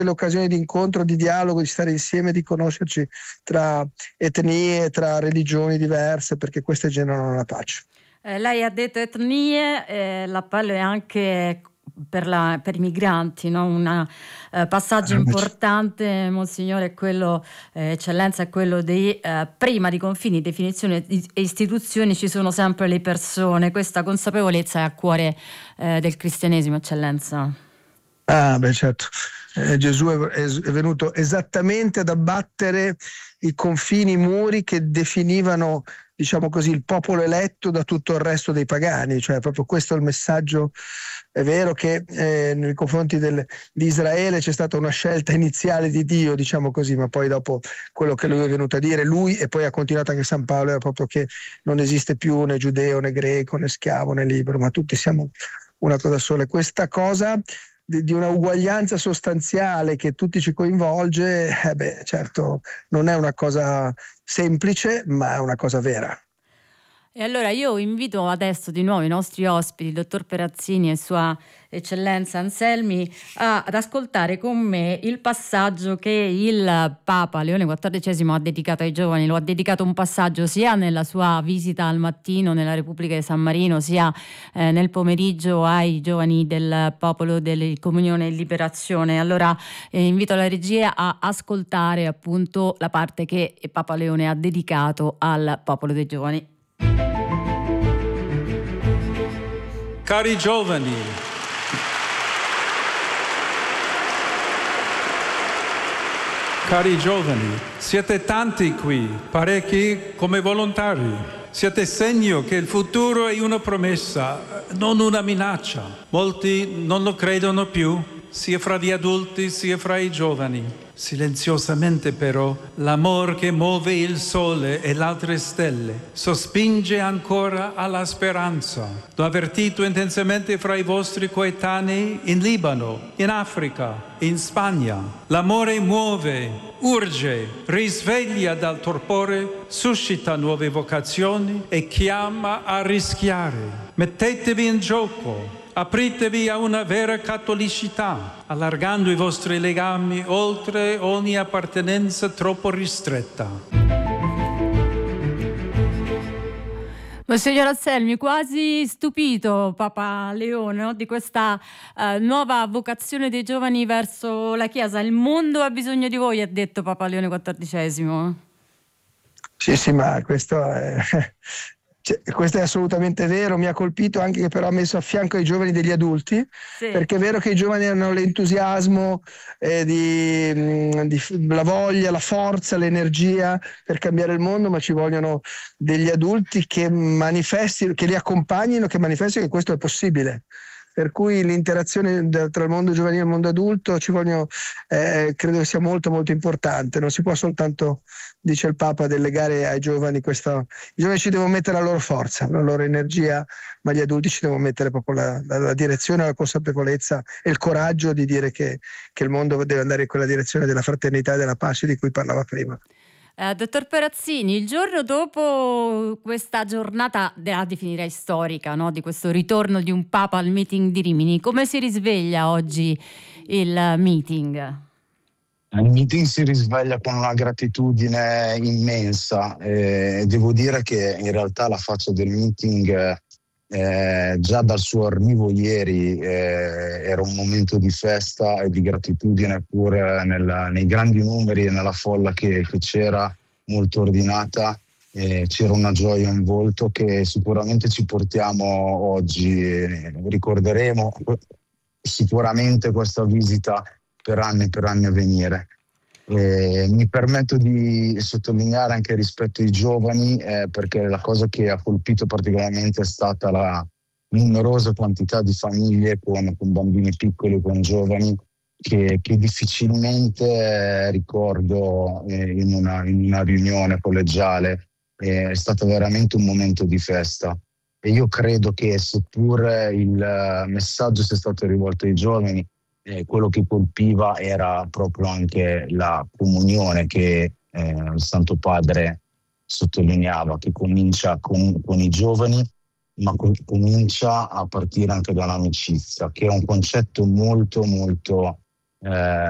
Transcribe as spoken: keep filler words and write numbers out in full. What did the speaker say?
delle occasioni di incontro, di dialogo, di stare insieme, di conoscerci tra etnie, tra religioni diverse, perché queste generano la pace. Eh, lei ha detto etnie, eh, l'appello è anche per, la, per i migranti, no? Un eh, passaggio importante, Monsignore, è quello, eh, Eccellenza, è quello di eh, prima di confini, definizioni e istituzioni ci sono sempre le persone. Questa consapevolezza è a cuore eh, del cristianesimo, Eccellenza. Ah, beh, certo. Eh, Gesù è, è, è venuto esattamente ad abbattere i confini, i muri che definivano, diciamo così, il popolo eletto da tutto il resto dei pagani. Cioè, proprio questo è il messaggio. È vero che eh, nei confronti del, di Israele c'è stata una scelta iniziale di Dio, diciamo così, ma poi dopo quello che lui è venuto a dire, lui e poi ha continuato anche San Paolo, era proprio che non esiste più né giudeo né greco né schiavo né libero, ma tutti siamo una cosa sola. Questa cosa di, di una uguaglianza sostanziale che tutti ci coinvolge, eh beh, certo non è una cosa semplice, ma è una cosa vera. E allora io invito adesso di nuovo i nostri ospiti, il dottor Perazzini e Sua Eccellenza Anselmi, a, ad ascoltare con me il passaggio che il Papa Leone quattordicesimo ha dedicato ai giovani. Lo ha dedicato un passaggio sia nella sua visita al mattino nella Repubblica di San Marino, sia eh, nel pomeriggio ai giovani del popolo della Comunione e Liberazione. Allora eh, invito la regia a ascoltare appunto la parte che Papa Leone ha dedicato al popolo dei giovani. Cari giovani, cari giovani, siete tanti qui, parecchi come volontari. Siete segno che il futuro è una promessa, non una minaccia. Molti non lo credono più, sia fra gli adulti sia fra i giovani. Silenziosamente però l'amor che muove il sole e le altre stelle sospinge ancora alla speranza. L'ho avvertito intensamente fra i vostri coetanei in Libano, in Africa, in Spagna. L'amore muove, urge, risveglia dal torpore, suscita nuove vocazioni e chiama a rischiare. Mettetevi in gioco. Apritevi a una vera cattolicità, allargando i vostri legami oltre ogni appartenenza troppo ristretta. Monsignor Anselmi, quasi stupito Papa Leone, no? Di questa uh, nuova vocazione dei giovani verso la Chiesa. Il mondo ha bisogno di voi, ha detto Papa Leone quattordicesimo. Sì, sì, ma questo è... Cioè, questo è assolutamente vero, mi ha colpito anche che però ha messo a fianco i giovani degli adulti, sì. Perché è vero che i giovani hanno l'entusiasmo, eh, di, di, la voglia, la forza, l'energia per cambiare il mondo, ma ci vogliono degli adulti che manifestino, che li accompagnino, che manifestino che questo è possibile. Per cui l'interazione tra il mondo giovanile e il mondo adulto ci vogliono, eh, credo che sia molto molto importante. Non si può soltanto, dice il Papa, delegare ai giovani questo. I giovani ci devono mettere la loro forza, la loro energia, ma gli adulti ci devono mettere proprio la, la, la direzione, la consapevolezza e il coraggio di dire che, che il mondo deve andare in quella direzione della fraternità e della pace di cui parlava prima. Uh, dottor Perazzini, il giorno dopo questa giornata, la definirei storica, no? Di questo ritorno di un Papa al meeting di Rimini, come si risveglia oggi il meeting? Il meeting si risveglia con una gratitudine immensa e eh, devo dire che in realtà la faccia del meeting eh, già dal suo arrivo ieri eh, era un momento di festa e di gratitudine pur nel, nei grandi numeri e nella folla che, che c'era, molto ordinata. Eh, c'era una gioia in volto che sicuramente ci portiamo oggi, eh, ricorderemo sicuramente questa visita per anni e per anni a venire. Eh, mi permetto di sottolineare anche rispetto ai giovani, eh, perché la cosa che ha colpito particolarmente è stata la numerosa quantità di famiglie con, con bambini piccoli, con giovani, che, che difficilmente eh, ricordo eh, in, una, in una riunione collegiale. Eh, è stato veramente un momento di festa. E io credo che seppur il messaggio sia stato rivolto ai giovani, Eh, quello che colpiva era proprio anche la comunione che eh, il Santo Padre sottolineava, che comincia con, con i giovani, ma co- comincia a partire anche dall'amicizia, che è un concetto molto molto eh,